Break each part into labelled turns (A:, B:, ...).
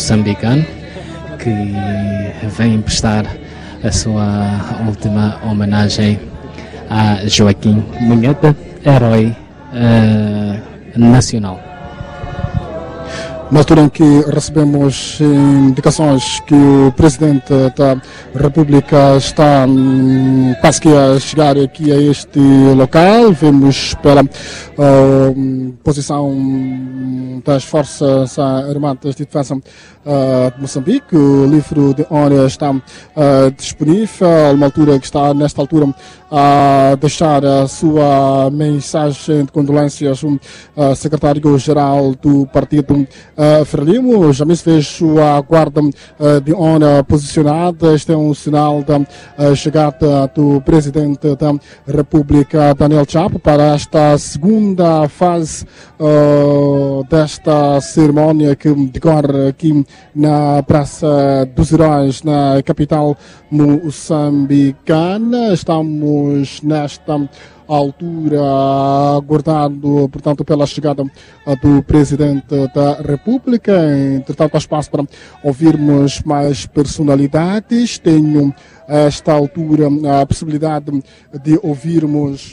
A: moçambicano, que vem prestar a sua última homenagem a Joaquim Munheta, herói nacional.
B: Na altura em que recebemos indicações que o Presidente da República está quase que a chegar aqui a este local, vemos pela posição das Forças Armadas de Defesa de Moçambique, o livro de honra está disponível, uma altura que está nesta altura a deixar a sua mensagem de condolências o secretário-geral do Partido Frelimo. Já me vejo a guarda de honra posicionada. Este é um sinal da chegada do Presidente da República, Daniel Chapo, para esta segunda fase desta cerimónia que decorre aqui na Praça dos Heróis, na capital moçambicana. Estamos nesta altura aguardando, portanto, pela chegada do Presidente da República. Entretanto, há espaço para ouvirmos mais personalidades. Tenho a esta altura a possibilidade de ouvirmos.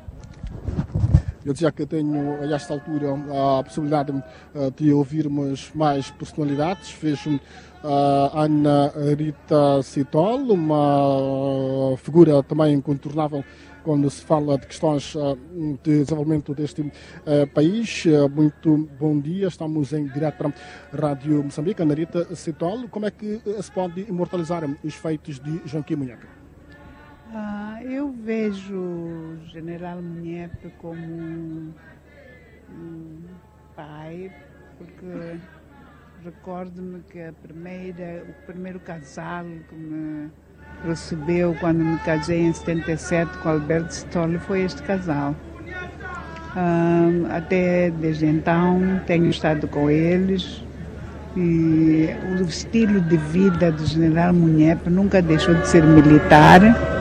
B: Eu dizia que tenho a esta altura a possibilidade de ouvirmos mais personalidades. Vejo Ana Rita Citol, uma figura também incontornável quando se fala de questões de desenvolvimento deste país. Muito bom dia, estamos em direto para a Rádio Moçambique. Ana Rita Citol, como é que se pode imortalizar os feitos de Joaquim Munheta?
C: Eu vejo o General Munheta como um pai, porque recordo-me que o primeiro casal que me recebeu quando me casei em 77 com Alberto Stolli foi este casal. Até desde então tenho estado com eles e o estilo de vida do General Munheta nunca deixou de ser militar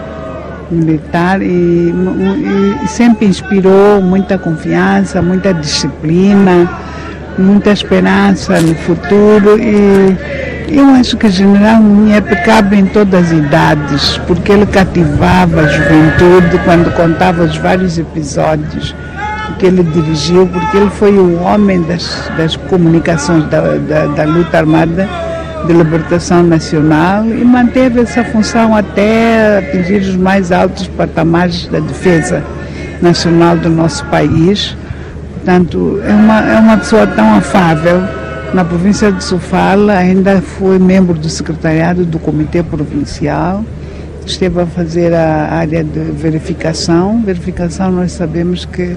C: e sempre inspirou muita confiança, muita disciplina, muita esperança no futuro. E eu acho que o General Munheta cabe em todas as idades, porque ele cativava a juventude quando contava os vários episódios que ele dirigiu, porque ele foi o homem das comunicações da luta armada de libertação nacional e manteve essa função até atingir os mais altos patamares da defesa nacional do nosso país. Portanto, é uma pessoa tão afável. Na província de Sofala ainda foi membro do secretariado do Comitê Provincial, esteve a fazer a área de verificação. Verificação nós sabemos que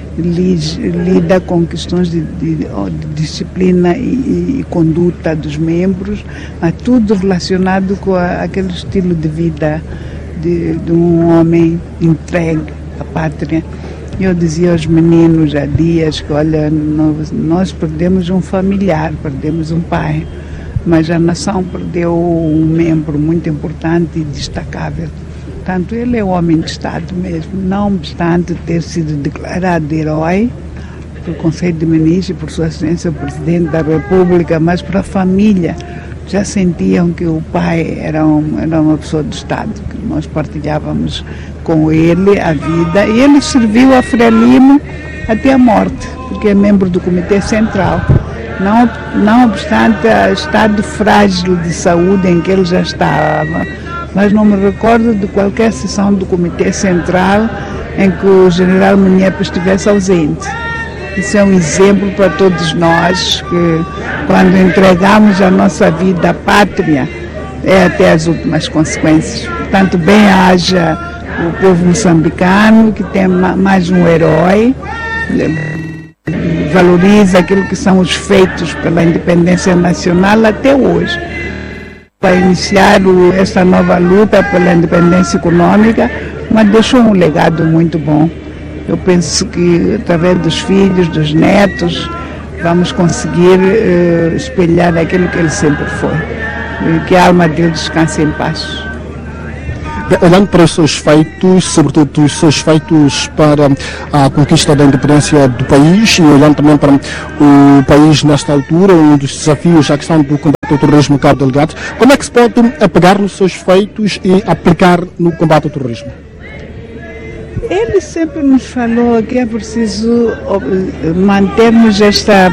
C: lida com questões de disciplina e conduta dos membros, tudo relacionado com aquele estilo de vida de um homem entregue à pátria. Eu dizia aos meninos há dias que, olha, nós perdemos um familiar, perdemos um pai, mas a nação perdeu um membro muito importante e destacável. Portanto, ele é um homem de Estado mesmo, não obstante ter sido declarado herói pelo Conselho de Ministros e por Sua Excelência o Presidente da República, mas para a família já sentiam que o pai era uma pessoa do Estado, que nós partilhávamos com ele a vida, e ele serviu a Frelimo até a morte, porque é membro do Comitê Central. Não obstante o estado frágil de saúde em que ele já estava, mas não me recordo de qualquer sessão do Comitê Central em que o General Munheta estivesse ausente. Isso é um exemplo para todos nós, que quando entregamos a nossa vida à pátria, é até as últimas consequências. Portanto, bem haja o povo moçambicano, que tem mais um herói, valoriza aquilo que são os feitos pela independência nacional até hoje. Para iniciar essa nova luta pela independência econômica, mas deixou um legado muito bom. Eu penso que através dos filhos, dos netos, vamos conseguir espelhar aquilo que ele sempre foi. E que a alma dele descanse em paz.
B: Olhando para os seus feitos, sobretudo os seus feitos para a conquista da independência do país, e olhando também para o país nesta altura, um dos desafios, a questão do combate ao terrorismo, Cabo Delgado. Como é que se pode pegar nos seus feitos e aplicar no combate ao terrorismo?
C: Ele sempre nos falou que é preciso mantermos esta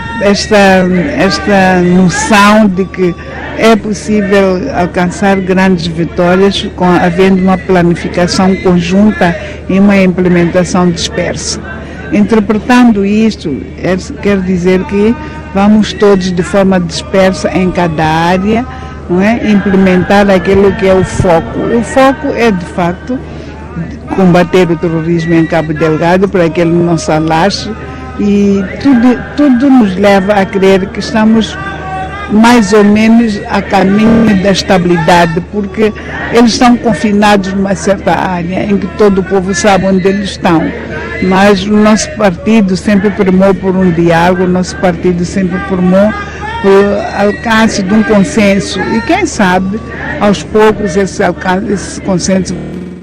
C: noção de que é possível alcançar grandes vitórias havendo uma planificação conjunta e uma implementação dispersa. Interpretando isto, quer dizer que vamos todos de forma dispersa em cada área, não é? Implementar aquilo que é o foco. O foco é, de facto, combater o terrorismo em Cabo Delgado para que ele não se alastre, e tudo nos leva a crer que estamos mais ou menos a caminho da estabilidade, porque eles estão confinados numa certa área em que todo o povo sabe onde eles estão. Mas o nosso partido sempre primou por um diálogo, o nosso partido sempre primou por alcance de um consenso, e quem sabe aos poucos esse consenso.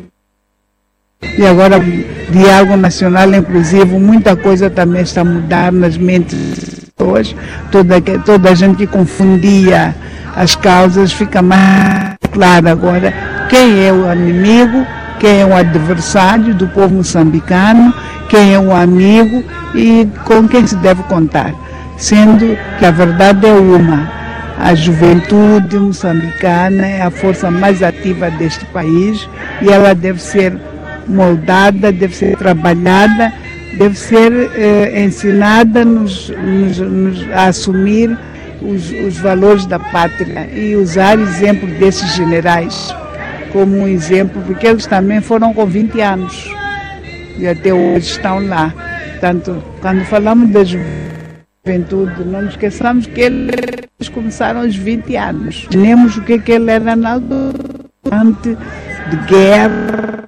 C: E agora, diálogo nacional inclusivo, muita coisa também está a mudar nas mentes das pessoas. Toda a gente que confundia as causas fica mais claro agora quem é o inimigo, quem é o adversário do povo moçambicano, quem é o amigo e com quem se deve contar. Sendo que a verdade é uma. A juventude moçambicana é a força mais ativa deste país e ela deve ser moldada, deve ser trabalhada, deve ser ensinada a assumir os valores da pátria e usar exemplo desses generais como um exemplo, porque eles também foram com 20 anos e até hoje estão lá. Portanto, quando falamos da juventude, não nos esqueçamos que eles começaram aos 20 anos. Temos o que ele era na altura de guerra,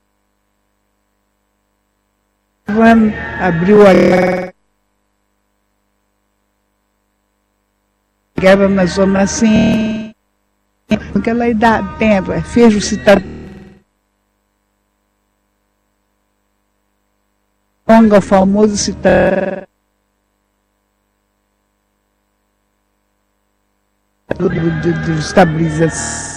C: abriu a guerra na zona assim, naquela idade, fez o citar o famoso citar de estabilização